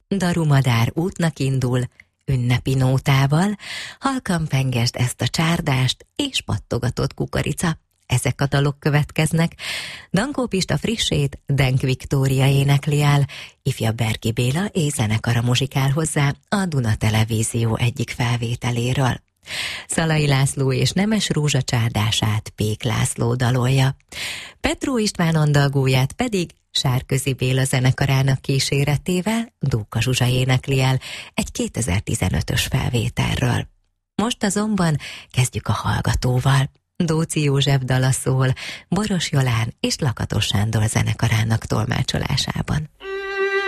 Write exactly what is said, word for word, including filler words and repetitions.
Darumadár útnak indul, ünnepi nótával, halkan pengesd ezt a csárdást, és pattogatott kukorica. Ezek a dalok következnek. Dankó Pista frissét Denk Viktória énekli el, ifjabb Berki Béla és zenekara muzsikál hozzá a Duna Televízió egyik felvételéről. Szalai László és Nemes Rózsa csárdását Pék László dalolja. Petró István andalgóját pedig Sárközi Béla zenekarának kíséretével Dóka Zsuzsa énekli el egy kétezer-tizenötös felvételről. Most azonban kezdjük a hallgatóval. Dóczi József dala szól, Boros Jolán és Lakatos Sándor zenekarának tolmácsolásában.